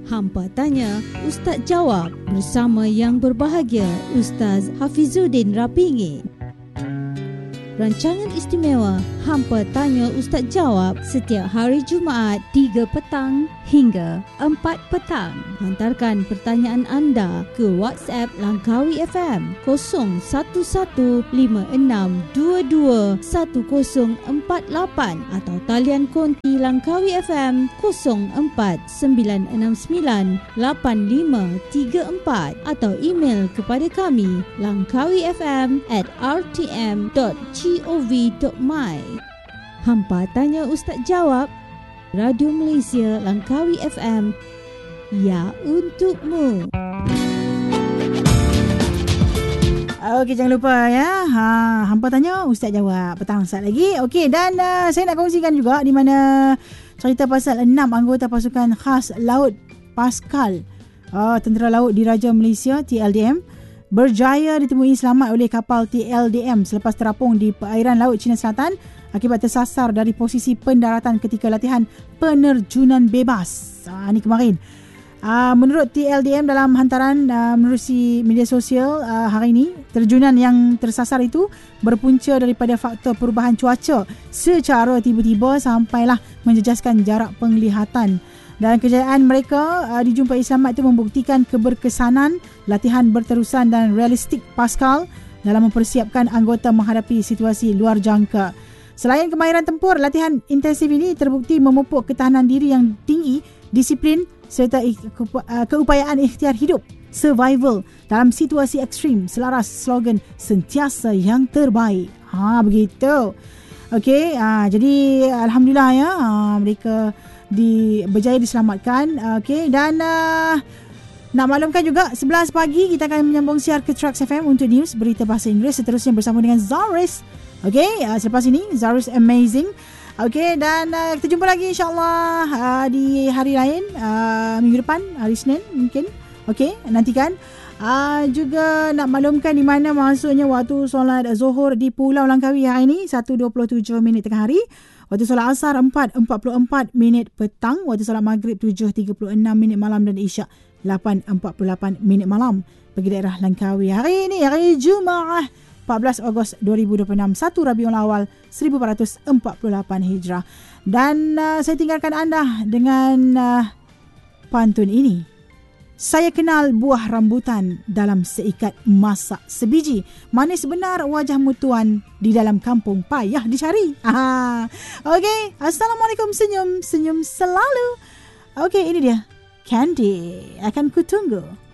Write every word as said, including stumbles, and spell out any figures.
Hampa Tanya, Ustaz Jawab bersama yang berbahagia Ustaz Hafizuddin Rapingi. Rancangan istimewa Hampa Tanya Ustaz Jawab setiap hari Jumaat tiga petang hingga empat petang. Hantarkan pertanyaan anda ke WhatsApp Langkawi F M kosong satu satu lima enam dua dua satu kosong empat lapan atau talian konti Langkawi F M kosong empat sembilan enam sembilan lapan lima tiga empat atau email kepada kami langkawifm at r t m dot gov dot my. Hampa Tanya Ustaz Jawab, Radio Malaysia Langkawi F M, ya untukmu. Okey, jangan lupa ya. Ha, Hampa Tanya Ustaz Jawab petang saat lagi. Okey, dan uh, saya nak kongsikan juga di mana cerita pasal enam anggota pasukan khas laut Pascal, uh, Tentera Laut Diraja Malaysia T L D M, berjaya ditemui selamat oleh kapal T L D M selepas terapung di perairan Laut Cina Selatan akibat tersasar dari posisi pendaratan ketika latihan penerjunan bebas. Ah, ini kemarin. Ah, menurut T L D M dalam hantaran ah, menerusi media sosial ah, hari ini, terjunan yang tersasar itu berpunca daripada faktor perubahan cuaca secara tiba-tiba sampailah menjejaskan jarak penglihatan. Dan kejayaan mereka uh, dijumpai selamat itu membuktikan keberkesanan, latihan berterusan dan realistik Pascal dalam mempersiapkan anggota menghadapi situasi luar jangka. Selain kemahiran tempur, latihan intensif ini terbukti memupuk ketahanan diri yang tinggi, disiplin serta keupayaan ikhtiar hidup, survival dalam situasi ekstrim selaras slogan sentiasa yang terbaik. Ha, begitu. Okey, ha, jadi alhamdulillah ya, ha, mereka di berjaya diselamatkan. Okey, dan uh, nak maklumkan juga sebelas pagi kita akan menyambung siar ke Trax F M untuk news berita bahasa Inggeris seterusnya bersama dengan Zaris. Okey, uh, selepas ini Zaris Amazing. Okey, dan uh, kita jumpa lagi insyaAllah uh, di hari lain, uh, minggu depan, hari Senin mungkin. Okey, nantikan. Uh, juga nak maklumkan di mana masuknya waktu solat Zuhur di Pulau Langkawi hari ini, satu dua puluh tujuh minit tengah hari. Waktu solat asar empat empat puluh empat minit petang. Waktu solat maghrib tujuh tiga puluh enam minit malam dan isyak lapan empat puluh lapan minit malam bagi daerah Langkawi. Hari ini hari Jumaat empat belas Ogos dua ribu dua puluh enam, satu Rabiul Awal seribu empat ratus empat puluh lapan Hijrah. Dan uh, saya tinggalkan anda dengan uh, pantun ini. Saya kenal buah rambutan dalam seikat masak sebiji. Manis benar wajahmu tuan, di dalam kampung payah dicari. Okey, Assalamualaikum, senyum, senyum selalu. Okey, ini dia Candy, akan kutunggu.